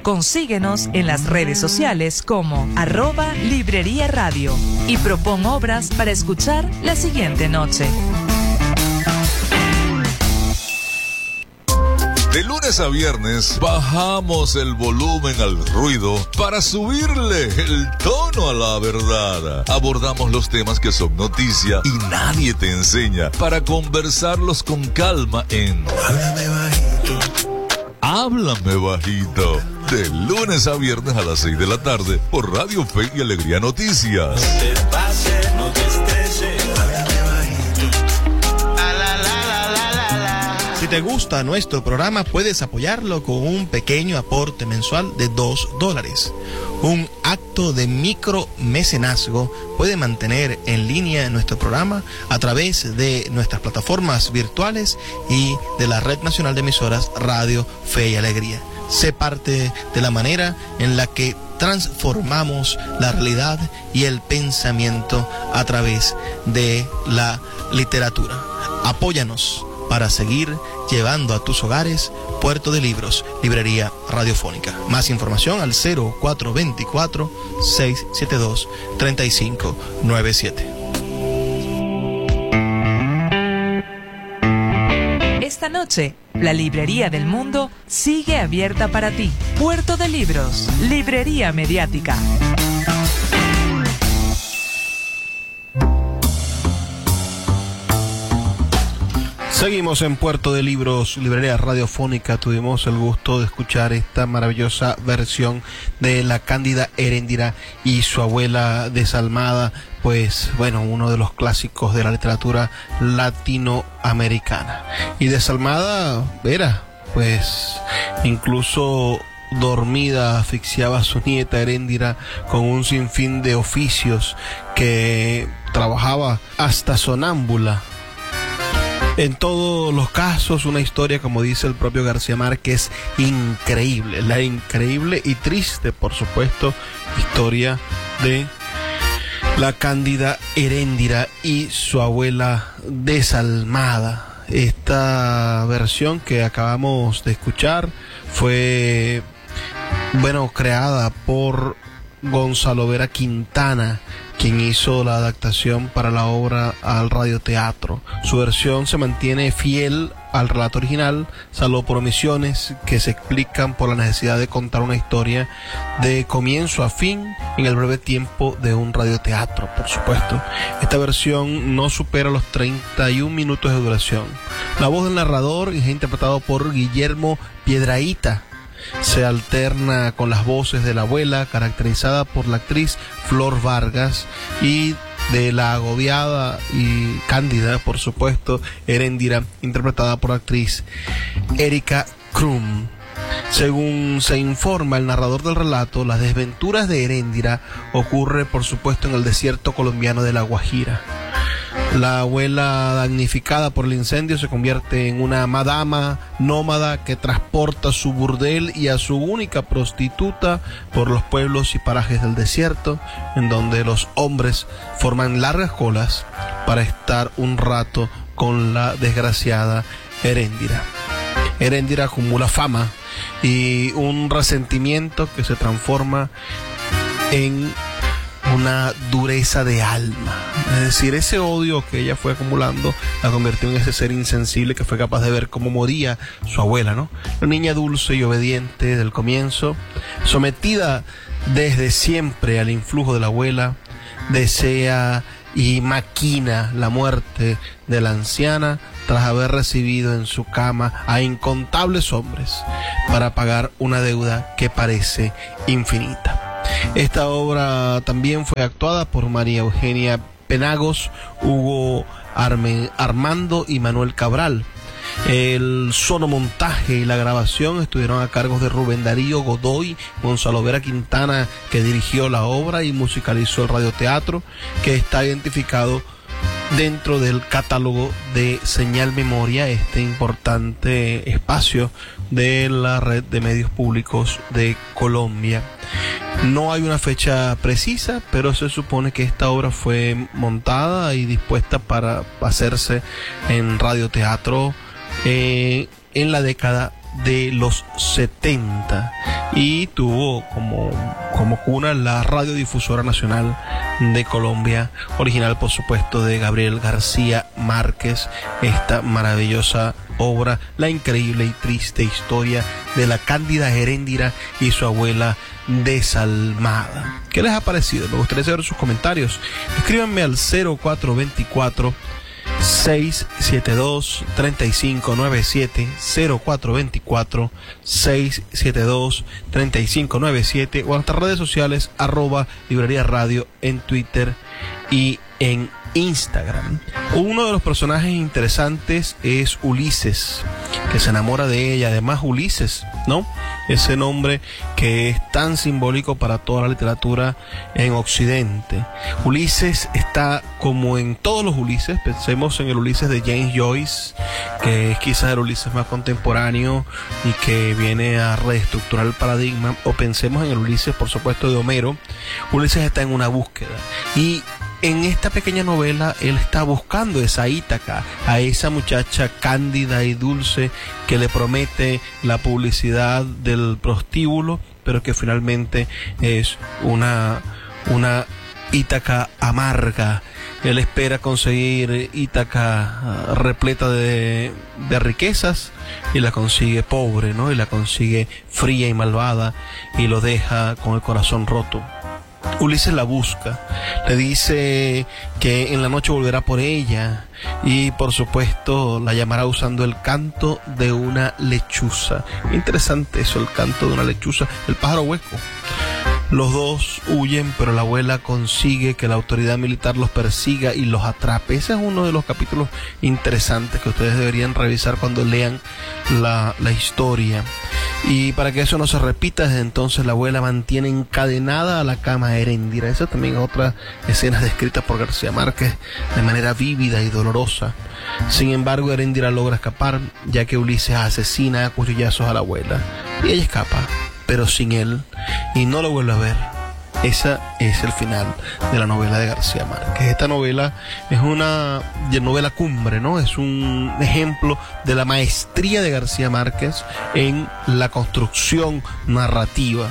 Consíguenos en las redes sociales como @Librería Radio y propon obras para escuchar la siguiente noche. De lunes a viernes bajamos el volumen al ruido para subirle el tono a la verdad. Abordamos los temas que son noticia y nadie te enseña para conversarlos con calma en Háblame Bajito. Háblame Bajito. De lunes a viernes a las 6 de la tarde por Radio Fe y Alegría Noticias. No te pases, no te estreses. Háblame bajito. Si te gusta nuestro programa, puedes apoyarlo con un pequeño aporte mensual de $2. Un acto de micromecenazgo puede mantener en línea nuestro programa a través de nuestras plataformas virtuales y de la Red Nacional de Emisoras Radio Fe y Alegría. Sé parte de la manera en la que transformamos la realidad y el pensamiento a través de la literatura. Apóyanos para seguir llevando a tus hogares Puerto de Libros, Librería Radiofónica. Más información al 0424-672-3597. Esta noche, la Librería del Mundo sigue abierta para ti. Puerto de Libros, Librería Mediática. Seguimos en Puerto de Libros, Librería Radiofónica. Tuvimos el gusto de escuchar esta maravillosa versión de La Cándida Heréndira y su abuela desalmada, pues bueno, uno de los clásicos de la literatura latinoamericana. Y desalmada era, pues, incluso dormida, asfixiaba a su nieta Heréndira con un sinfín de oficios, que trabajaba hasta sonámbula. En todos los casos, una historia, como dice el propio García Márquez, increíble, la increíble y triste, por supuesto, historia de La Cándida Heréndira y su abuela desalmada. Esta versión que acabamos de escuchar fue, bueno, creada por Gonzalo Vera Quintana, quien hizo la adaptación para la obra al radioteatro. Su versión se mantiene fiel al relato original, salvo por omisiones que se explican por la necesidad de contar una historia de comienzo a fin en el breve tiempo de un radioteatro, por supuesto. Esta versión no supera los 31 minutos de duración. La voz del narrador es interpretado por Guillermo Piedrahíta. Se alterna con las voces de la abuela, caracterizada por la actriz Flor Vargas, y de la agobiada y cándida, por supuesto, Heréndira, interpretada por la actriz Erika Krum. Según se informa el narrador del relato, las desventuras de Heréndira ocurre, por supuesto, en el desierto colombiano de La Guajira. La abuela, damnificada por el incendio, se convierte en una madama nómada que transporta su burdel y a su única prostituta por los pueblos y parajes del desierto, en donde los hombres forman largas colas para estar un rato con la desgraciada Heréndira. Heréndira acumula fama y un resentimiento que se transforma en una dureza de alma. Es decir, ese odio que ella fue acumulando la convirtió en ese ser insensible que fue capaz de ver cómo moría su abuela, ¿no? La niña dulce y obediente del comienzo, sometida desde siempre al influjo de la abuela, desea y maquina la muerte de la anciana tras haber recibido en su cama a incontables hombres para pagar una deuda que parece infinita. Esta obra también fue actuada por María Eugenia Penagos, Hugo Armando y Manuel Cabral. El sonomontaje y la grabación estuvieron a cargo de Rubén Darío Godoy, Gonzalo Vera Quintana, que dirigió la obra y musicalizó el radioteatro, que está identificado dentro del catálogo de Señal Memoria, este importante espacio de la red de medios públicos de Colombia. No hay una fecha precisa, pero se supone que esta obra fue montada y dispuesta para hacerse en radioteatro en la década de los 70 y tuvo como cuna la Radiodifusora Nacional de Colombia, original por supuesto de Gabriel García Márquez, esta maravillosa obra, la increíble y triste historia de la cándida Heréndira y su abuela desalmada. ¿Qué les ha parecido? Me gustaría saber sus comentarios. Escríbanme al 0424 672-3597, 0424 672-3597 o a nuestras redes sociales @Librería Radio en Twitter y en Instagram. Uno de los personajes interesantes es Ulises, que se enamora de ella. Además, Ulises, ¿no? Ese nombre que es tan simbólico para toda la literatura en Occidente. Ulises está como en todos los Ulises. Pensemos en el Ulises de James Joyce, que es quizás el Ulises más contemporáneo y que viene a reestructurar el paradigma. O pensemos en el Ulises, por supuesto, de Homero. Ulises está en una búsqueda y en esta pequeña novela él está buscando esa Ítaca, a esa muchacha cándida y dulce que le promete la publicidad del prostíbulo, pero que finalmente es una Ítaca amarga. Él espera conseguir Ítaca repleta de riquezas y la consigue pobre, ¿no? Y la consigue fría y malvada y lo deja con el corazón roto. Ulises la busca, le dice que en la noche volverá por ella y por supuesto la llamará usando el canto de una lechuza. Interesante eso, el canto de una lechuza, el pájaro hueco. Los dos huyen, pero la abuela consigue que la autoridad militar los persiga y los atrape. Ese es uno de los capítulos interesantes que ustedes deberían revisar cuando lean la historia. Y para que eso no se repita, desde entonces la abuela mantiene encadenada a la cama a Heréndira. Esa también es otra escena descrita por García Márquez de manera vívida y dolorosa. Sin embargo, Heréndira logra escapar, ya que Ulises asesina a cuchillazos a la abuela. Y ella escapa, pero sin él, y no lo vuelve a ver. Ese es el final de la novela de García Márquez. Esta novela es una novela cumbre, ¿no? Es un ejemplo de la maestría de García Márquez en la construcción narrativa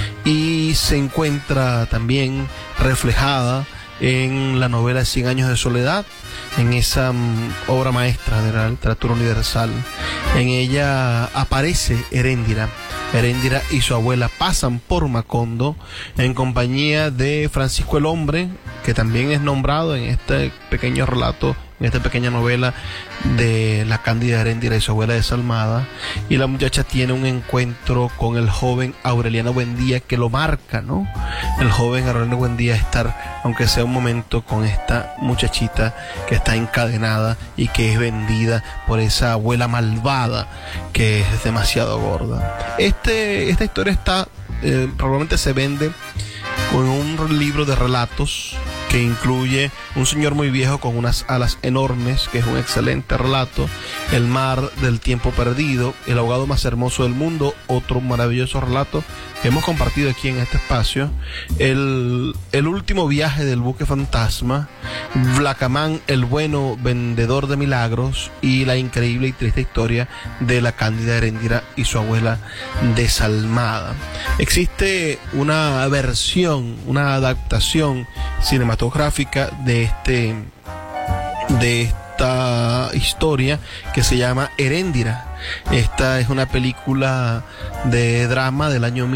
y se encuentra también reflejada en la novela 100 años de soledad, en esa obra maestra de la literatura universal. En ella aparece Heréndira. Heréndira y su abuela pasan por Macondo en compañía de Francisco el Hombre, que también es nombrado en este pequeño relato, en esta pequeña novela de la cándida Heréndira y su abuela desalmada. Y la muchacha tiene un encuentro con el joven Aureliano Buendía que lo marca, ¿no? El joven Aureliano Buendía estar, aunque sea un momento, con esta muchachita que está encadenada y que es vendida por esa abuela malvada que es demasiado gorda. Esta historia está, probablemente se vende con un libro de relatos que incluye un señor muy viejo con unas alas enormes, que es un excelente relato, El mar del tiempo perdido, El ahogado más hermoso del mundo, otro maravilloso relato que hemos compartido aquí en este espacio, El último viaje del buque fantasma, Vlacamán el bueno vendedor de milagros y la increíble y triste historia de la cándida Heréndira y su abuela desalmada. Existe una versión, una adaptación cinematográfica de esta historia que se llama Heréndira. Esta es una película de drama del año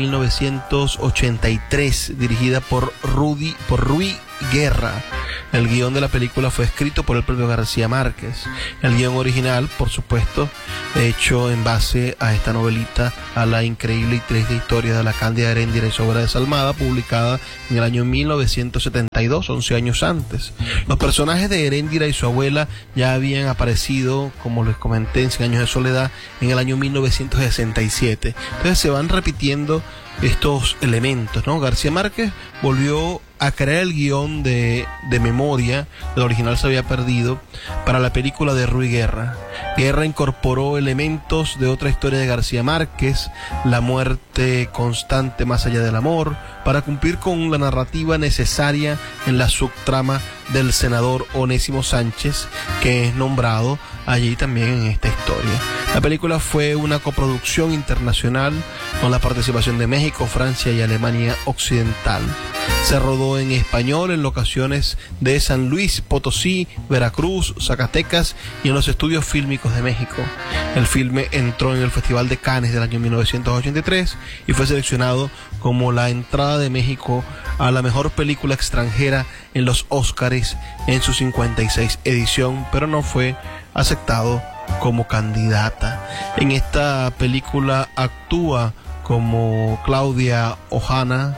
1983 dirigida por Ruy Guerra. El guión de la película fue escrito por el propio García Márquez. El guión original, por supuesto, hecho en base a esta novelita, a la increíble y triste historia de la cándida Heréndira y su abuela desalmada, publicada en el año 1972, 11 años antes. Los personajes de Heréndira y su abuela ya habían aparecido, como les comenté, en 100 años de soledad, en el año 1967. Entonces se van repitiendo estos elementos, ¿no? García Márquez volvió a crear el guión de memoria, el original se había perdido, para la película de Ruy Guerra. Guerra incorporó elementos de otra historia de García Márquez, la muerte constante más allá del amor, para cumplir con la narrativa necesaria en la subtrama del senador Onésimo Sánchez, que es nombrado allí también en esta historia. La película fue una coproducción internacional con la participación de México, Francia y Alemania Occidental. Se rodó en español en locaciones de San Luis Potosí, Veracruz, Zacatecas y en los estudios fílmicos de México. El filme entró en el Festival de Cannes del año 1983 y fue seleccionado como la entrada de México a la mejor película extranjera en los Óscares en su 56 edición, pero no fue aceptado como candidata. En esta película actúan Claudia Ojana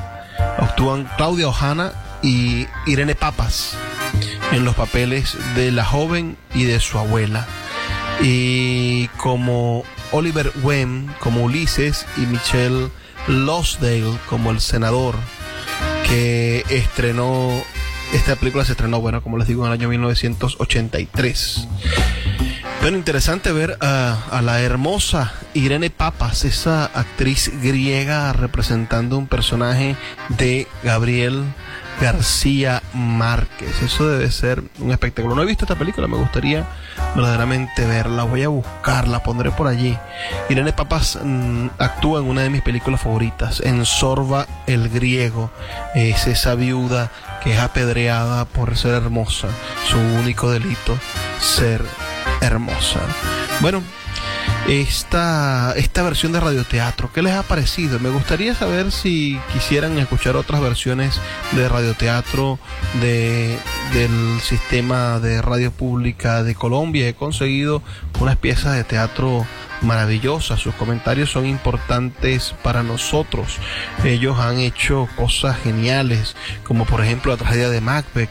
y Irene Papas en los papeles de la joven y de su abuela, y como Oliver Wem como Ulises y Michelle Lonsdale como el senador, que esta película se estrenó, como les digo, en el año 1983. Pero interesante ver a la hermosa Irene Papas, esa actriz griega representando un personaje de Gabriel García Márquez. Eso debe ser un espectáculo. No he visto esta película, me gustaría verdaderamente verla. Voy a buscarla, pondré por allí. Irene Papas actúa en una de mis películas favoritas, en Sorba el Griego. Es esa viuda que es apedreada por ser hermosa. Su único delito, ser hermosa. Bueno, esta versión de radioteatro, ¿qué les ha parecido? Me gustaría saber si quisieran escuchar otras versiones de radioteatro del sistema de radio pública de Colombia. He conseguido unas piezas de teatro maravillosas. Sus comentarios son importantes para nosotros. Ellos han hecho cosas geniales, como por ejemplo la tragedia de Macbeth,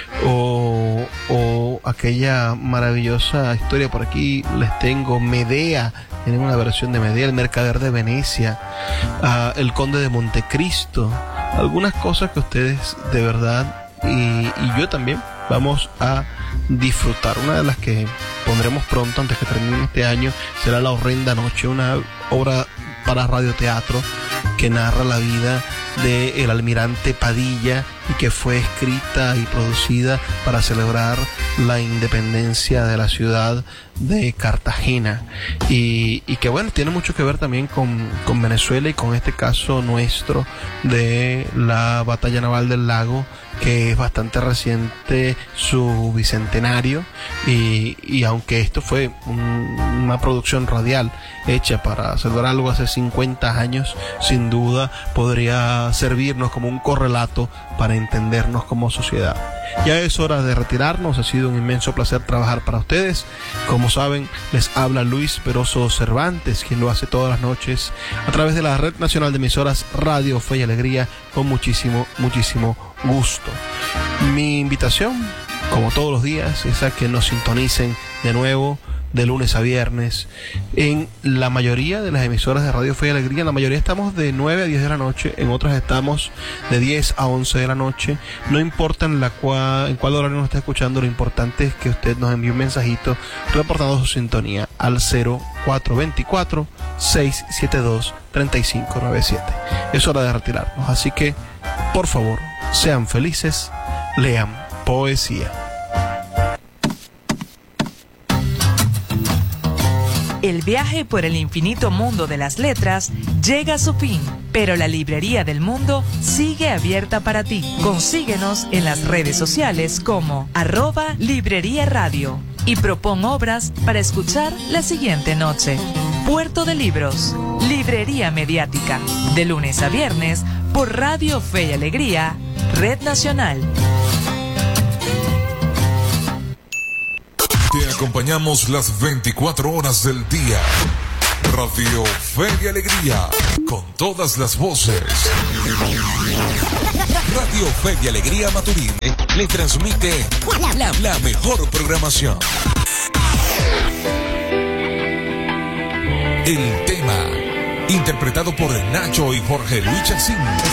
o aquella maravillosa historia, por aquí les tengo, Medea. Tienen una versión de Medea, El Mercader de Venecia, El Conde de Montecristo. Algunas cosas que ustedes de verdad y yo también vamos a disfrutar. Una de las que pondremos pronto, antes que termine este año, será La Horrenda Noche, una obra para radioteatro que narra la vida del almirante Padilla y que fue escrita y producida para celebrar la independencia de la ciudad de Cartagena, y que tiene mucho que ver también con Venezuela, y con este caso nuestro de la batalla naval del Lago, que es bastante reciente su bicentenario, y aunque esto fue una producción radial hecha para celebrar algo hace 50 años, sin duda podría servirnos como un correlato para entendernos como sociedad. Ya es hora de retirarnos. Ha sido un inmenso placer trabajar para ustedes. Como saben, les habla Luis Peroso Cervantes, quien lo hace todas las noches a través de la Red Nacional de Emisoras Radio Fe y Alegría, con muchísimo gusto. Mi invitación, como todos los días, es a que nos sintonicen de nuevo de lunes a viernes en la mayoría de las emisoras de Radio Fe y Alegría. En la mayoría estamos de 9 a 10 de la noche, en otras estamos de 10 a 11 de la noche. No importa en cuál horario nos está escuchando, lo importante es que usted nos envíe un mensajito reportando su sintonía al 0424-672-3597. Es hora de retirarnos, así que por favor, sean felices, lean poesía. El viaje por el infinito mundo de las letras llega a su fin, pero la Librería del Mundo sigue abierta para ti. Consíguenos en las redes sociales como @Librería Radio y propon obras para escuchar la siguiente noche. Puerto de Libros, Librería Mediática, de lunes a viernes por Radio Fe y Alegría, Red Nacional. Te acompañamos las 24 horas del día. Radio Fe y Alegría, con todas las voces. Radio Fe y Alegría Maturín le transmite la mejor programación. El tema, interpretado por Nacho y Jorge Luis Chacín.